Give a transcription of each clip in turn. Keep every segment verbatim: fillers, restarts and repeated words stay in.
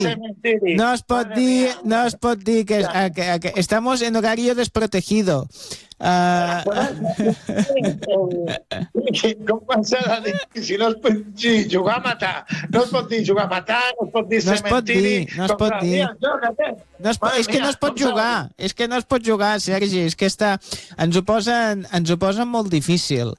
No es pot dir, no es pot dir que, que, que estamos en horario desprotegido. Uh... Com s'ha de dir? Si no es pot dir jugar a matar, no es pot dir jugar a matar, no es pot dir no cementiri... No es pot dir, no es pot dir. No es, és que no es pot jugar, és que no es pot jugar, Sergi, és que està, ens, ho posen, ens ho posen molt difícil.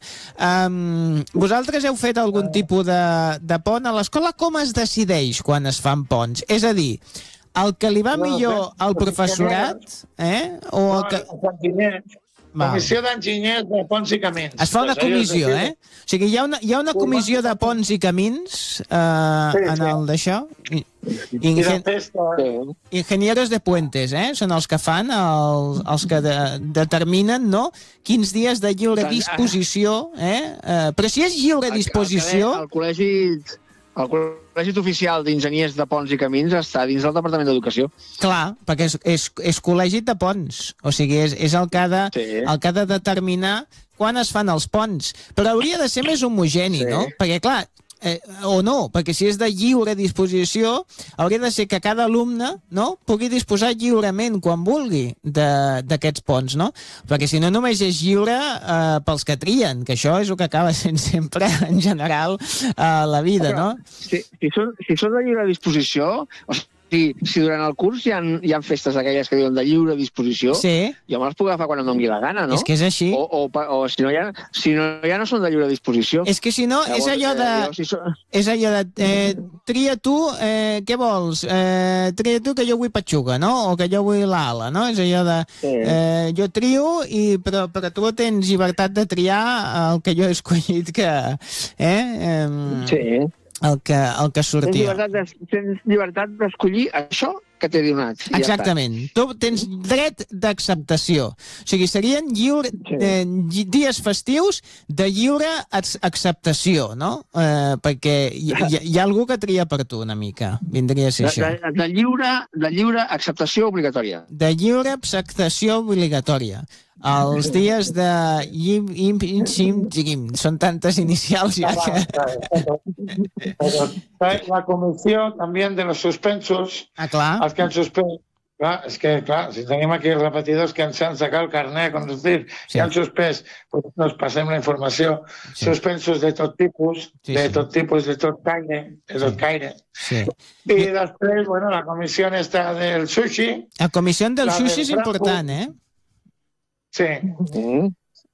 Um, vosaltres heu fet algun tipus de, de pont a l'escola? Com es decideix quan es fan ponts? És a dir, el que li va millor al professorat, eh? O el que... Comissió d'enginyers de ponts i camins. Es fa una comissió, eh? O sigui, hi ha una, hi ha una comissió de ponts i camins eh, en el d'això. Ingen... Ingenieros de puentes, eh? Són els que fan, els, els que de, determinen, no?, quins dies de lliure disposició, eh? eh però si és lliure disposició... El col·legi... El Col·legi Oficial d'Enginyers de Ponts i Camins està dins del Departament d'Educació. Clar, perquè és, és, és col·legi de ponts. O sigui, és, és el, que ha de, sí. el que ha de determinar quan es fan els ponts. Però hauria de ser més homogeni, sí. no? Perquè, clar, eh, o no, perquè si és de lliure disposició, hauria de ser que cada alumne, no?, pugui disposar lliurement quan vulgui d'aquests ponts, no? Perquè si no només és lliure eh, pels que trien, que això és el que acaba sent sempre, en general, a la vida, no? Si, si, són, si són de lliure disposició... O sigui, Si, si durant el curs hi ha, hi ha festes aquelles que diuen de lliure disposició, sí. jo me les puc agafar quan em doni la gana, no? És que és així. O, o, o si, no ja, si no ja no són de lliure disposició. És que si no, llavors, és allò de... Eh, jo, si so... És allò de... Eh, tria tu, eh, què vols? Eh, tria tu que jo vull petxuga, no? O que jo vull l'ala, no? És allò de... Eh, jo trio, i, però, però tu tens llibertat de triar el que jo he escollit que... Eh? eh sí. El que, el que sortia. Tens llibertat d'escollir això que t'he donat. Exactament. Ja tu tens dret d'acceptació. O sigui, serien lliure, sí. eh, dies festius de lliure acceptació, no? Eh, perquè hi, hi, hi ha algú que tria per tu una mica. Vindria a ser de, això. De, de, lliure, de lliure acceptació obligatòria. De lliure acceptació obligatòria. Els dies de... Són tantes inicials ja que... La comissió també de los suspensos, ah, clar. els que han suspès, clar, és que, clar, si tenim aquí els repetidors que ens han sacat el carnet de conducir, sí. que han suspès, pues nos passem la informació, sí. suspensos de tot tipus, sí, de sí. tot tipus, de tot caire, de tot sí. caire. Sí. I després, bueno, la comissió està del sushi. La comissió del sushi és important, eh? Sí. Mm.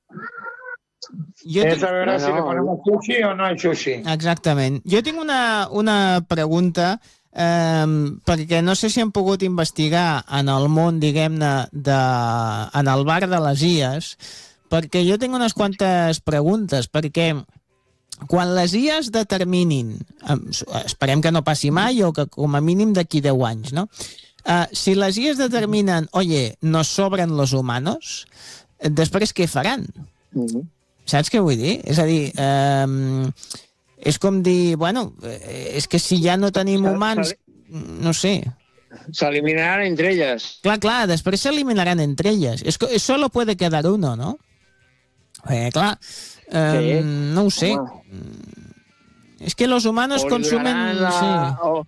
Jo és a veure no, si no. le ponemos sushi o no hay sushi. Exactament. Jo tinc una, una pregunta, eh, perquè no sé si hem pogut investigar en el món, diguem-ne, de, en el bar de les I A S, perquè jo tinc unes quantes preguntes, perquè quan les I A S determinin, esperem que no passi mai o que com a mínim d'aquí deu anys, no? Uh, si les I A S determinen, oye, nos sobran los humanos, després què faran? Mm-hmm. Saps què vull dir? És a dir, eh, és com dir, bueno, és que si ja no tenim humans, no sé. S'eliminaran entre elles. Clar, clar, després s'eliminaran entre elles. Es que solo puede quedar uno, ¿no? Eh, clar, eh, sí. no ho sé. Home. És que los humanos o consumen... La... Sí. O...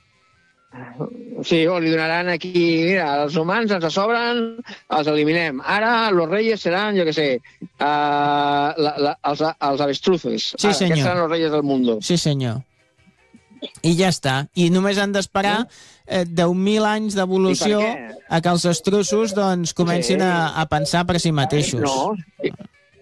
Sí, o li donaran aquí, mira, els humans ens sobren, els eliminem. Ara los reyes seran, jo què sé, uh, la, la, els, els avestruces. Sí, Ara, senyor. Aquests seran los reyes del mundo. Sí, senyor. I ja està. I només han d'esperar eh, deu mil anys d'evolució a que els estruços doncs, comencin sí. a, a pensar per si mateixos. No, sí.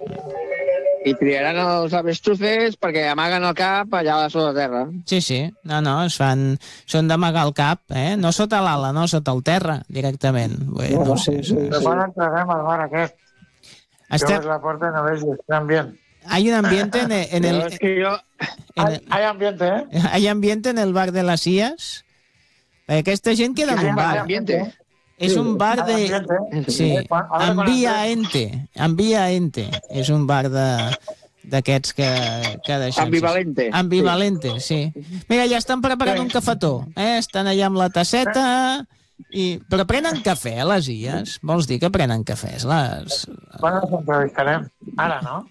I triaran els avestruces perquè amaguen el cap allà a sota terra. Sí, sí. No, no, es fan... Són d'amagar el cap, eh? No sota l'ala, no, sota el terra, directament. Bé, no, no sé. Sí, sí. Però quan entrarem al bar aquest? Estem... Jo ves la porta i no veig un ambient. Hay un ambiente en el... En el... No, es que yo... en el... Hay ambiente, ¿eh? Hay ambiente en el bar de las I A S. Aquesta gent queda en un bar. Hay ambiente. És un bar de... Sí, ambiente. Ambiente. És un bar de d'aquests que, que deixen... Ambivalente. Ambivalente, sí. Mira, ja estan preparant un cafetó. Eh? Estan allà amb la tasseta... I... Però prenen cafè, les I A S? Vols dir que prenen cafès? Les... Bueno, ens entrevistarem. Ara, no?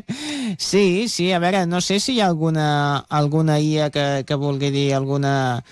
Sí, sí, a veure, no sé si hi ha alguna, alguna I A que, que vulgui dir alguna...